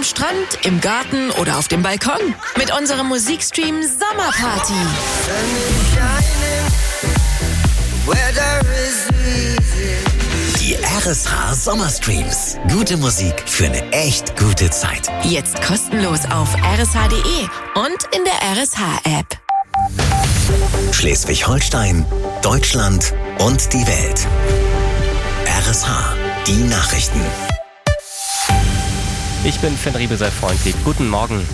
Strand, im Garten oder auf dem Balkon mit unserem Musikstream Sommerparty. Die RSH Sommerstreams. Gute Musik für eine echt gute Zeit. Jetzt kostenlos auf rsh.de und in der RSH-App. Schleswig-Holstein, Deutschland und die Welt. RSH, die Nachrichten. Ich bin Finn Riebesel-Freundlich. Guten Morgen.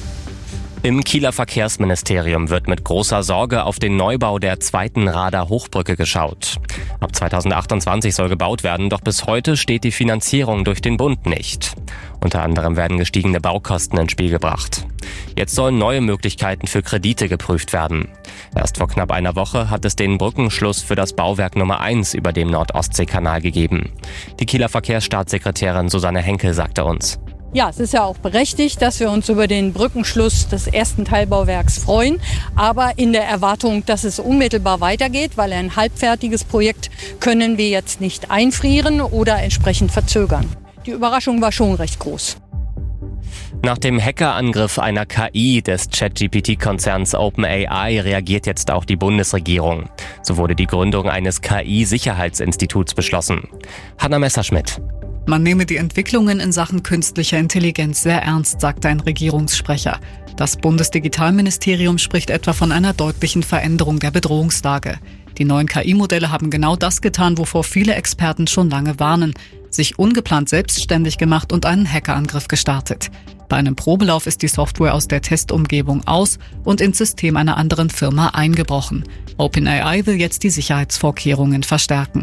Im Kieler Verkehrsministerium wird mit großer Sorge auf den Neubau der zweiten Rader Hochbrücke geschaut. Ab 2028 soll gebaut werden, doch bis heute steht die Finanzierung durch den Bund nicht. Unter anderem werden gestiegene Baukosten ins Spiel gebracht. Jetzt sollen neue Möglichkeiten für Kredite geprüft werden. Erst vor knapp einer Woche hat es den Brückenschluss für das Bauwerk Nummer 1 über dem Nord-Ostsee-Kanal gegeben. Die Kieler Verkehrsstaatssekretärin Susanne Henkel sagte uns: Ja, es ist ja auch berechtigt, dass wir uns über den Brückenschluss des ersten Teilbauwerks freuen, aber in der Erwartung, dass es unmittelbar weitergeht, weil ein halbfertiges Projekt können wir jetzt nicht einfrieren oder entsprechend verzögern. Die Überraschung war schon recht groß. Nach dem Hackerangriff einer KI des ChatGPT-Konzerns OpenAI reagiert jetzt auch die Bundesregierung. So wurde die Gründung eines KI-Sicherheitsinstituts beschlossen. Hanna Messerschmidt. Man nehme die Entwicklungen in Sachen künstlicher Intelligenz sehr ernst, sagte ein Regierungssprecher. Das Bundesdigitalministerium spricht etwa von einer deutlichen Veränderung der Bedrohungslage. Die neuen KI-Modelle haben genau das getan, wovor viele Experten schon lange warnen: sich ungeplant selbstständig gemacht und einen Hackerangriff gestartet. Bei einem Probelauf ist die Software aus der Testumgebung aus und ins System einer anderen Firma eingebrochen. OpenAI will jetzt die Sicherheitsvorkehrungen verstärken.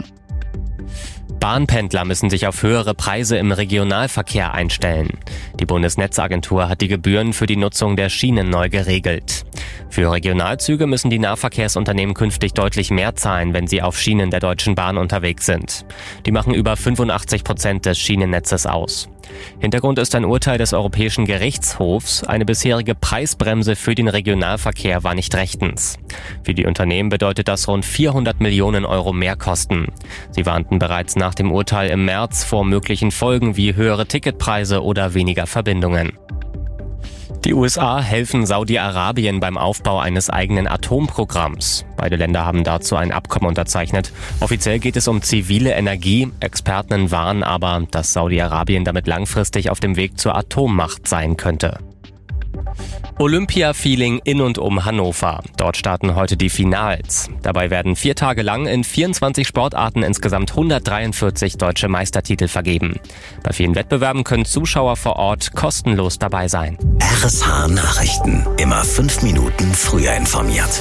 Bahnpendler müssen sich auf höhere Preise im Regionalverkehr einstellen. Die Bundesnetzagentur hat die Gebühren für die Nutzung der Schienen neu geregelt. Für Regionalzüge müssen die Nahverkehrsunternehmen künftig deutlich mehr zahlen, wenn sie auf Schienen der Deutschen Bahn unterwegs sind. Die machen über 85% des Schienennetzes aus. Hintergrund ist ein Urteil des Europäischen Gerichtshofs. Eine bisherige Preisbremse für den Regionalverkehr war nicht rechtens. Für die Unternehmen bedeutet das rund 400 Millionen Euro Mehrkosten. Sie warnten bereits nach dem Urteil im März vor möglichen Folgen wie höhere Ticketpreise oder weniger Verbindungen. Die USA helfen Saudi-Arabien beim Aufbau eines eigenen Atomprogramms. Beide Länder haben dazu ein Abkommen unterzeichnet. Offiziell geht es um zivile Energie. Experten warnen aber, dass Saudi-Arabien damit langfristig auf dem Weg zur Atommacht sein könnte. Olympia-Feeling in und um Hannover. Dort starten heute die Finals. Dabei werden 4 Tage lang in 24 Sportarten insgesamt 143 deutsche Meistertitel vergeben. Bei vielen Wettbewerben können Zuschauer vor Ort kostenlos dabei sein. RSH Nachrichten. Immer 5 Minuten früher informiert.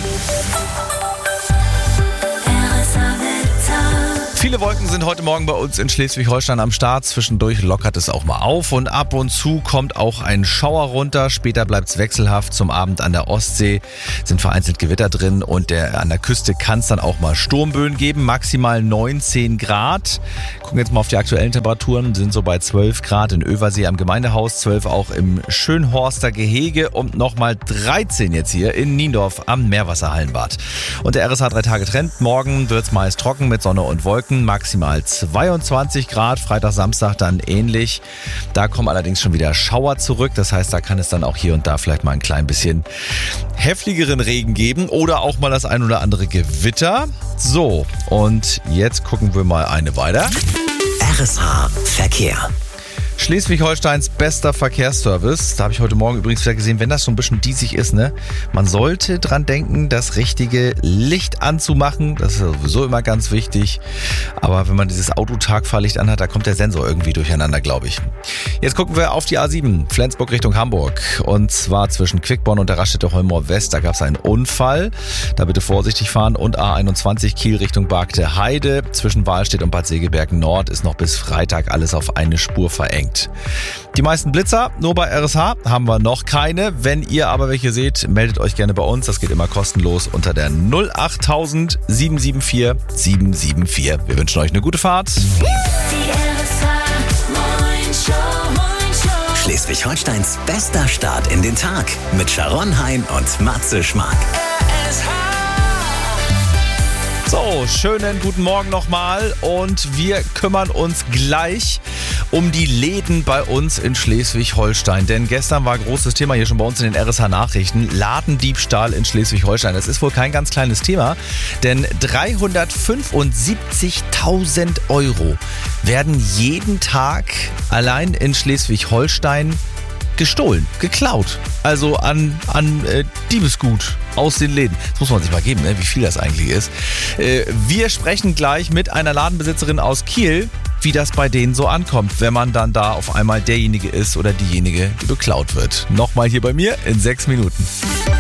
Viele Wolken sind heute Morgen bei uns in Schleswig-Holstein am Start. Zwischendurch lockert es auch mal auf und ab und zu kommt auch ein Schauer runter. Später bleibt es wechselhaft. Zum Abend an der Ostsee sind vereinzelt Gewitter drin und an der Küste kann es dann auch mal Sturmböen geben. Maximal 19 Grad. Gucken jetzt mal auf die aktuellen Temperaturen. Sind so bei 12 Grad in Översee am Gemeindehaus, 12 auch im Schönhorster Gehege und nochmal 13 jetzt hier in Niendorf am Meerwasserhallenbad. Und der RSH 3-Tage-Trend. Morgen wird es meist trocken mit Sonne und Wolken. Maximal 22 Grad, Freitag, Samstag dann ähnlich. Da kommen allerdings schon wieder Schauer zurück. Das heißt, da kann es dann auch hier und da vielleicht mal ein klein bisschen heftigeren Regen geben oder auch mal das ein oder andere Gewitter. So, und jetzt gucken wir mal eine weiter. RSH Verkehr. Schleswig-Holsteins bester Verkehrsservice. Da habe ich heute Morgen übrigens wieder gesehen, wenn das so ein bisschen diesig ist, ne? Man sollte dran denken, das richtige Licht anzumachen. Das ist sowieso immer ganz wichtig. Aber wenn man dieses Autotagfahrlicht anhat, da kommt der Sensor irgendwie durcheinander, glaube ich. Jetzt gucken wir auf die A7, Flensburg Richtung Hamburg. Und zwar zwischen Quickborn und der Raststätte Holmor West. Da gab es einen Unfall. Da bitte vorsichtig fahren. Und A21 Kiel Richtung Bargte Heide. Zwischen Wahlstedt und Bad Segeberg Nord ist noch bis Freitag alles auf eine Spur verengt. Die meisten Blitzer, nur bei RSH, haben wir noch keine. Wenn ihr aber welche seht, meldet euch gerne bei uns. Das geht immer kostenlos unter der 08000 774 774. Wir wünschen euch eine gute Fahrt. Schleswig-Holsteins bester Start in den Tag mit Sharon Hein und Matze Schmark. So, schönen guten Morgen nochmal und wir kümmern uns gleich um die Läden bei uns in Schleswig-Holstein. Denn gestern war großes Thema hier schon bei uns in den RSH-Nachrichten. Ladendiebstahl in Schleswig-Holstein. Das ist wohl kein ganz kleines Thema, denn 375.000 € werden jeden Tag allein in Schleswig-Holstein gestohlen, geklaut. Also an Diebesgut aus den Läden. Das muss man sich mal geben, ne? Wie viel das eigentlich ist. Wir sprechen gleich mit einer Ladenbesitzerin aus Kiel, wie das bei denen so ankommt, wenn man dann da auf einmal derjenige ist oder diejenige, die beklaut wird. Nochmal hier bei mir in 6 Minuten.